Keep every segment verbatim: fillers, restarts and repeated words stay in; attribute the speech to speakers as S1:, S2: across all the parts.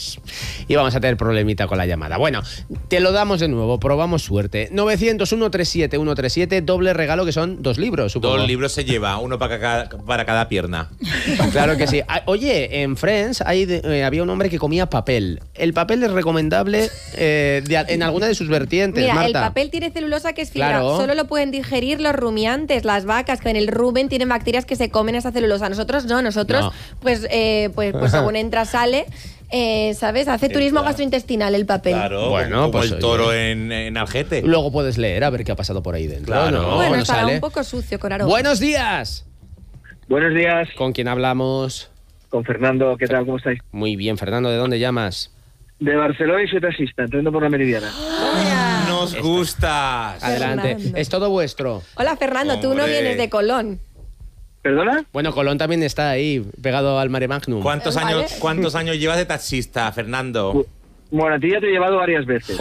S1: Pues, y vamos a tener problemita con la llamada. Bueno, te lo damos de nuevo, probamos suerte. novecientos, ciento treinta y siete, ciento treinta y siete, doble regalo que son dos libros, supongo.
S2: Dos libros se lleva, uno para cada, para cada pierna.
S1: Claro que sí. Oye, en Friends hay de, eh, había un hombre que comía papel. ¿El papel es recomendable eh, de, en alguna de sus vertientes,
S3: Mira,
S1: Marta?
S3: el papel tiene celulosa que es fibra.
S1: Claro.
S3: Solo lo pueden digerir los rumiantes, las vacas, que en el rumen tienen bacterias que se comen esa celulosa. Nosotros no, nosotros,
S1: No.
S3: pues, eh, pues, pues según entra, sale, eh, ¿sabes? Hace turismo
S2: Entra.
S3: gastrointestinal el papel.
S2: Claro,
S1: Bueno,
S2: como
S1: pues,
S2: el
S1: oye.
S2: toro en, en Algete.
S1: Luego puedes leer a ver qué ha pasado por ahí dentro.
S2: Claro.
S1: ¿no?
S3: Bueno,
S1: Cuando
S3: estará
S1: sale.
S3: un poco sucio con aroma.
S1: Buenos días.
S4: Buenos días,
S1: ¿Con quién hablamos?
S4: con Fernando, ¿qué tal? ¿Cómo estáis?
S1: Muy bien, Fernando, ¿de dónde llamas?
S4: De Barcelona y soy taxista, entrando por la Meridiana.
S2: Nos gustas.
S1: Adelante.
S3: Fernando.
S1: Es todo vuestro.
S3: Hola, Fernando, tú no
S2: Hombre.
S3: vienes de Colón.
S4: ¿Perdona?
S1: Bueno, Colón también está ahí, pegado al Mare Magnum.
S2: ¿Cuántos
S3: Vale.
S2: años, ¿Cuántos años llevas de taxista, Fernando?
S4: Bueno, a ti ya te he llevado varias veces.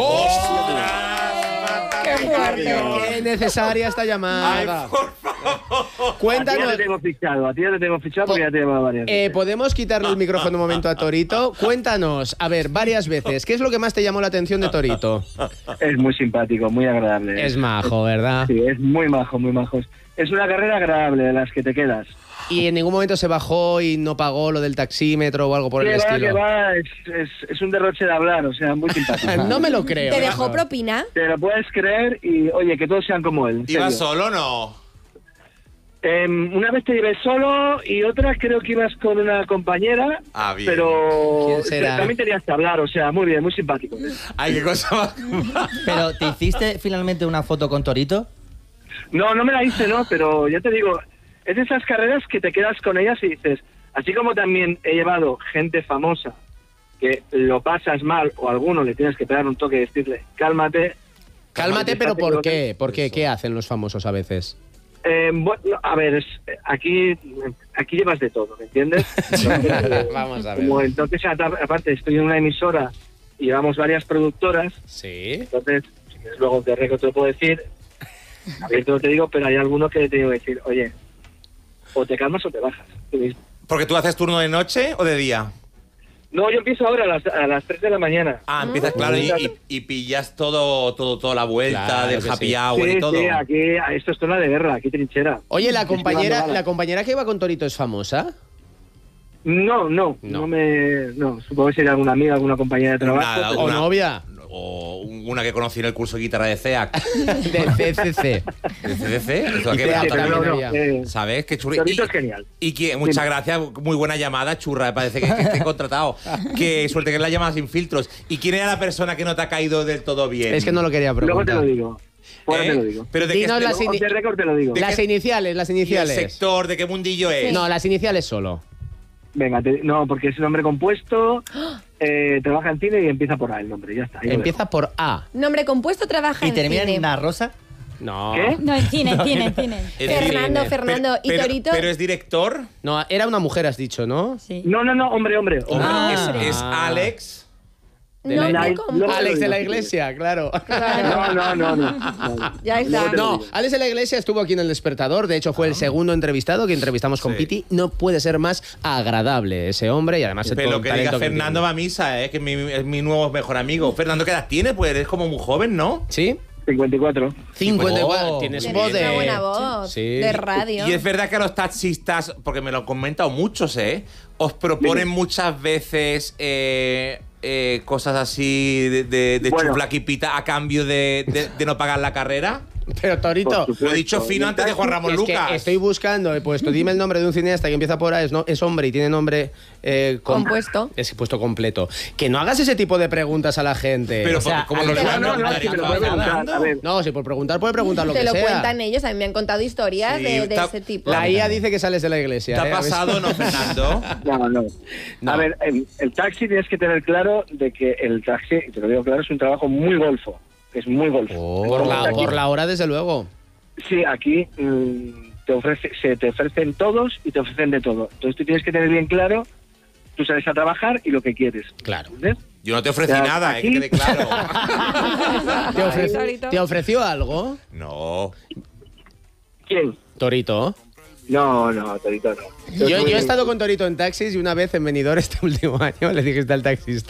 S3: ¡Qué fuerte!
S1: Qué necesaria esta llamada.
S2: Ay, por favor.
S4: A ti ya
S1: Cuéntanos.
S4: te tengo fichado, a ti ya te tengo fichado porque ya te he llevado varias
S1: Eh,
S4: veces.
S1: ¿Podemos quitarle el micrófono un momento a Torito? Cuéntanos, a ver, varias veces, ¿qué es lo que más te llamó la atención de Torito?
S4: Es muy simpático, muy agradable.
S1: Es majo, ¿verdad?
S4: Sí, es muy majo, muy majo. Es una carrera agradable de las que te quedas.
S1: Y en ningún momento se bajó y no pagó lo del taxímetro o algo por el
S4: Que va, que
S1: estilo.
S4: va, es, es, es un derroche de hablar, o sea, muy simpático.
S1: No me lo creo.
S3: ¿Te dejó propina?
S4: Te lo puedes creer y, oye, que todos sean como él. en
S2: ¿Ibas
S4: serio.
S2: solo o no?
S4: Eh, una vez te llevé solo y otra creo que ibas con una compañera,
S2: Ah, bien.
S4: pero
S1: ¿Quién será?
S4: también tenías que hablar, o sea, muy bien, muy simpático.
S2: Ay, qué cosa más.
S5: Pero, ¿te hiciste finalmente una foto con Torito?
S4: No, no me la hice, no, pero ya te digo, es de esas carreras que te quedas con ellas y dices, así como también he llevado gente famosa que lo pasas mal o a alguno le tienes que pegar un toque y decirle, cálmate.
S1: Cálmate, pero ¿por qué? ¿Por qué? ¿Qué hacen los famosos a veces?
S4: Eh, bueno, a ver, es- aquí, aquí llevas de todo, ¿me entiendes? Entonces,
S1: Vamos a ver.
S4: Como entonces, aparte, estoy en una emisora y llevamos varias productoras,
S1: Sí.
S4: entonces, si quieres luego te, te lo puedo decir, abierto te digo, pero hay algunos que te digo decir, oye, o te calmas o te bajas. tú mismo.
S2: ¿Porque tú haces turno de noche o de día?
S4: No, yo empiezo ahora a las, a las tres de la mañana.
S2: Ah, empiezas, claro, y, y- y pillas todo, todo, toda la vuelta
S1: Claro
S2: del
S1: que
S2: happy
S1: sí.
S2: hour
S4: Sí,
S2: y todo.
S4: sí, aquí, esto es zona de guerra, aquí trinchera.
S1: Oye, la
S4: Estoy
S1: compañera,
S4: dando
S1: la
S4: balas.
S1: compañera que iba con Torito es famosa.
S4: No, no,
S1: No.
S4: no, me... No, supongo que sería alguna amiga, alguna compañera de trabajo.
S2: Nada,
S4: pero-
S1: ¿O
S2: Una-
S1: novia?
S2: O una que conocí en el curso de guitarra de C E A C.
S1: De C C C.
S2: ¿De C D C? ¿Eso a qué
S1: Y
S2: va
S1: teatro
S4: pero
S2: también?
S4: no,
S1: había.
S4: no, eh,
S2: ¿Sabes? Qué churri.
S4: Torito
S2: Y-
S4: es genial.
S2: Y que, muchas gracias, muy buena llamada, churra, me parece que, que esté contratado. Qué suerte que es la llamada sin filtros. ¿Y quién era la persona que no te ha caído del todo bien?
S1: Es que no lo quería
S4: Luego te
S1: preguntar.
S4: lo digo. Fuera
S2: ¿Eh?
S4: te lo digo.
S2: Pero de qué,
S1: Dinos
S2: de-
S1: las
S4: Off
S1: ini-
S4: the record te lo digo.
S2: ¿De
S1: Las
S2: qué-
S1: iniciales, las
S2: y el
S1: iniciales.
S2: sector, de qué mundillo es.
S1: No, las iniciales solo.
S4: Venga, te- no, porque es un nombre compuesto, eh, trabaja en cine y empieza por A el nombre, ya está. ahí lo
S1: Empieza por A.
S3: Nombre compuesto, trabaja
S5: ¿Y
S3: en
S5: termina
S3: cine.
S5: en una rosa?
S1: No.
S4: ¿Qué?
S6: No, en cine, en cine, en cine.
S2: Es
S3: Fernando,
S1: cine.
S3: Fernando.
S2: Pero-
S3: ¿Y
S2: pero-
S3: Torito?
S2: Pero es director.
S1: No, era una mujer, has dicho, ¿no?
S6: Sí.
S4: dejo. No, no, no, hombre, hombre.
S2: Hombre,
S5: Ah.
S2: es, es Alex.
S1: de la-
S3: Nombre
S4: la-
S3: compuesto.
S1: Alex de la
S4: Sí.
S1: iglesia, claro.
S4: No, no, no, no. no.
S3: Ya está.
S4: Luego te lo
S1: No,
S4: digo.
S1: Alex de la Iglesia estuvo aquí en El Despertador. De hecho, fue el segundo entrevistado que entrevistamos con
S2: Sí.
S1: Piti. No puede ser más agradable ese hombre y además el
S2: Pero
S1: todo
S2: que
S1: el
S2: diga
S1: talento que
S2: Fernando
S1: tiene.
S2: va a misa, ¿eh? Que es mi, es mi nuevo mejor amigo. Fernando, ¿qué edad tiene? Pues eres como muy joven, ¿no?
S1: ¿Sí?
S4: cincuenta y cuatro.
S1: cincuenta y cuatro.
S5: Oh.
S1: Tienes
S3: Tienes
S1: voz de...
S3: una buena voz
S1: Sí.
S3: de radio.
S2: Y es verdad que a los taxistas, porque me lo han comentado muchos, ¿eh? Os proponen muchas veces eh, eh, cosas así de, de, de
S4: Bueno.
S2: chuflaquipita a cambio de, de- de no pagar la carrera.
S1: Pero Torito,
S4: Por supuesto.
S2: Lo he dicho fino antes de Juan Ramón
S1: es que
S2: Lucas.
S1: estoy buscando, he puesto, dime el nombre de un cineasta que empieza por A, es, no, es hombre y tiene nombre eh, com-
S3: Compuesto.
S1: Es puesto completo. Que no hagas ese tipo de preguntas a la gente.
S2: Pero
S1: O sea,
S2: como
S1: a-
S2: lo
S4: No,
S2: levantan,
S4: no, no,
S2: Darío,
S4: si me lo
S2: ¿estás
S4: puede preguntar.
S2: hablando?
S4: A ver,
S1: No, si por preguntar puede preguntar lo
S3: Te
S1: que
S3: lo
S1: sea.
S3: cuentan ellos, a mí me han contado historias
S2: Sí,
S3: de, de
S2: ta-
S3: ese tipo.
S1: La I A dice que sales de la iglesia.
S2: ¿Te ha
S1: ¿eh? A ver si-
S2: pasado, no, Fernando?
S4: no, no.
S1: No.
S4: A ver, el, el taxi tienes que tener claro de que el taxi, y te lo digo claro, es un trabajo muy golfo. Es muy golfo.
S1: Por la,
S4: Aquí-
S1: por la hora, desde luego.
S4: Sí, aquí mm, te ofrece, se te ofrecen todos y te ofrecen de todo. Entonces tú tienes que tener bien claro, tú sales a trabajar y lo que quieres.
S1: Claro.
S4: ¿Entiendes?
S2: Yo no te ofrecí
S4: Ya,
S2: nada, eh, que
S4: aquí-
S2: quede claro.
S1: ¿Te, ofre-
S3: Torito.
S1: ¿Te ofreció algo?
S2: No.
S4: ¿Quién?
S1: Torito.
S4: No, no, Torito no.
S1: Yo, yo he estado con Torito en taxis y una vez en Benidorm este último año le dijiste al taxista